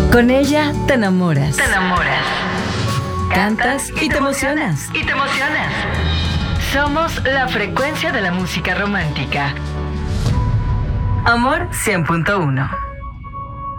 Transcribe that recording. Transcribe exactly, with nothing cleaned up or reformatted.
Con ella te enamoras. Te enamoras. Cantas y te emocionas. Y te emocionas. Somos la frecuencia de la música romántica. Amor cien punto uno.